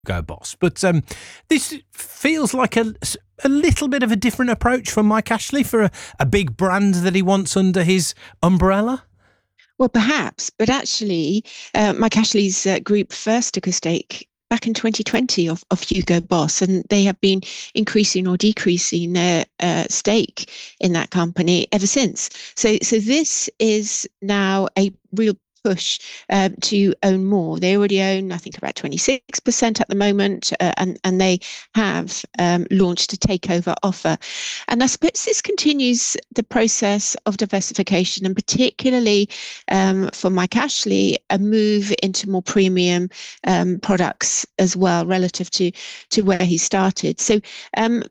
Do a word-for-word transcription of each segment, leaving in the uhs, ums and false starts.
Hugo Boss. But um, this feels like a, a little bit of a different approach from Mike Ashley for a, a big brand that he wants under his umbrella. Well, perhaps, but actually, uh, Mike Ashley's uh, group first took a stake back in twenty twenty of, of Hugo Boss, and they have been increasing or decreasing their uh, stake in that company ever since. So, so this is now a real push um, to own more. They already own, I think, about twenty-six percent at the moment, uh, and, and they have um, launched a takeover offer. And I suppose this continues the process of diversification, and particularly um, for Mike Ashley, a move into more premium um, products as well, relative to, to where he started. So um,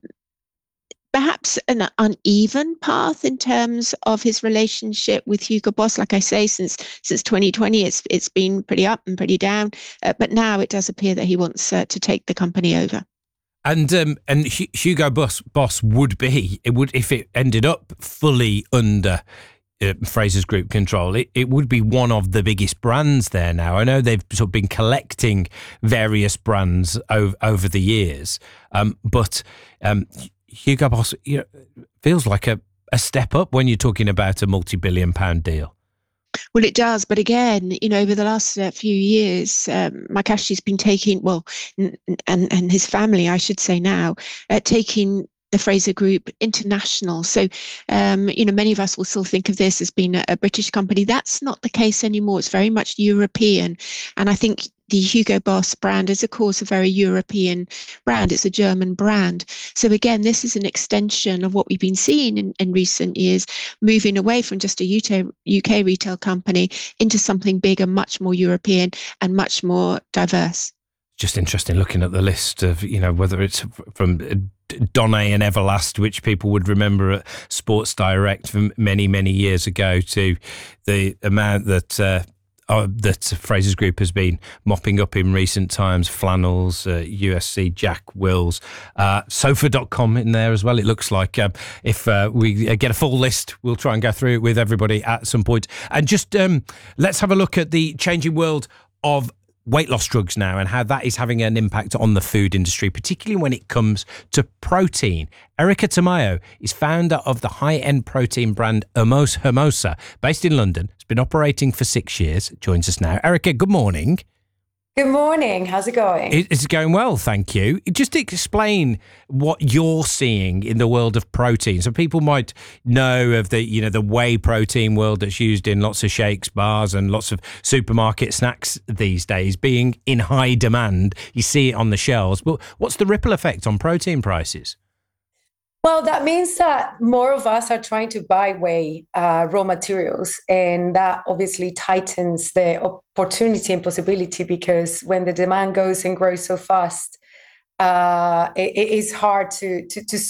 perhaps an uneven path in terms of his relationship with Hugo Boss. Like I say, since since twenty twenty, it's it's been pretty up and pretty down. Uh, but now it does appear that he wants uh, to take the company over. And um, and Hugo Boss Boss would be it would if it ended up fully under uh, Frasers Group control. It it would be one of the biggest brands there now. I know they've sort of been collecting various brands over over the years, um, but. Um, Hugo Boss, you know, feels like a, a step up when you're talking about a multi-billion pound deal. Well, it does. But again, you know, over the last uh, few years, um, Mike Ashley's been taking, well, n- and, and his family, I should say now, uh, taking the Fraser Group international. So, um, you know, many of us will still think of this as being a, a British company. That's not the case anymore. It's very much European. And I think the Hugo Boss brand is, of course, a very European brand. It's a German brand. So again, this is an extension of what we've been seeing in, in recent years, moving away from just a U K, U K retail company into something bigger, much more European and much more diverse. Just interesting looking at the list of, you know, whether it's from Donnay and Everlast, which people would remember at Sports Direct from many, many years ago, to the amount that uh, uh, that Frasers Group has been mopping up in recent times. Flannels, uh, U S C, Jack Wills, uh, sofa dot com in there as well. It looks like um, if uh, we get a full list, we'll try and go through it with everybody at some point. And just um, let's have a look at the changing world of weight loss drugs now and how that is having an impact on the food industry, particularly when it comes to protein. Erica Tamayo is founder of the high-end protein brand Hermos Hermosa, based in London. It's been operating for six years. Joins us now. Erica, good morning. Good morning. How's it going? It's going well, thank you. Just explain what you're seeing in the world of protein. So people might know of the, you know, the whey protein world that's used in lots of shakes, bars, and lots of supermarket snacks these days being in high demand. You see it on the shelves. But what's the ripple effect on protein prices? Well, that means that more of us are trying to buy whey uh, raw materials, and that obviously tightens the opportunity and possibility, because when the demand goes and grows so fast, uh, it, it is hard to, to to